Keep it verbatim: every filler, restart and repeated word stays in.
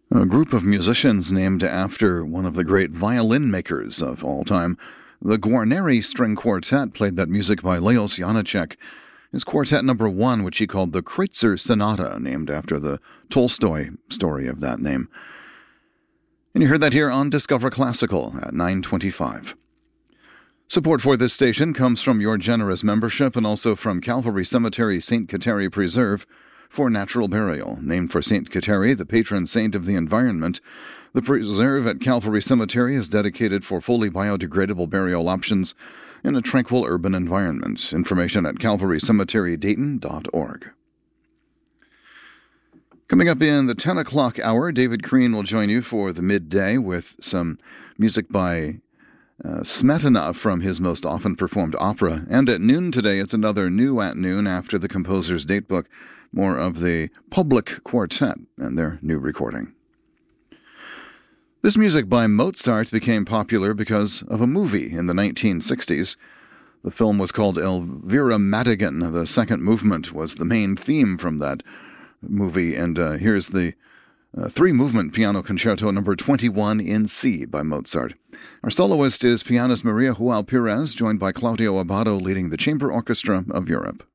A group of musicians named after one of the great violin makers of all time. The Guarneri String Quartet played that music by Leos Janáček. His quartet number one, which he called the Kreutzer Sonata, named after the Tolstoy story of that name. And you heard that here on Discover Classical at nine twenty-five. Support for this station comes from your generous membership and also from Calvary Cemetery Saint Kateri Preserve for natural burial. Named for Saint Kateri, the patron saint of the environment, the preserve at Calvary Cemetery is dedicated for fully biodegradable burial options in a tranquil urban environment. Information at calvary cemetery dayton dot org. Coming up in the ten o'clock hour, David Crean will join you for the midday with some music by uh, Smetana from his most often performed opera. And at noon today, it's another New at Noon after the composer's datebook, more of the Public Quartet and their new recording. This music by Mozart became popular because of a movie in the nineteen sixties. The film was called Elvira Madigan. The second movement was the main theme from that movie, and uh, here's the uh, three-movement piano concerto number twenty-one in C by Mozart. Our soloist is pianist Maria Joao Pires, joined by Claudio Abbado leading the Chamber Orchestra of Europe.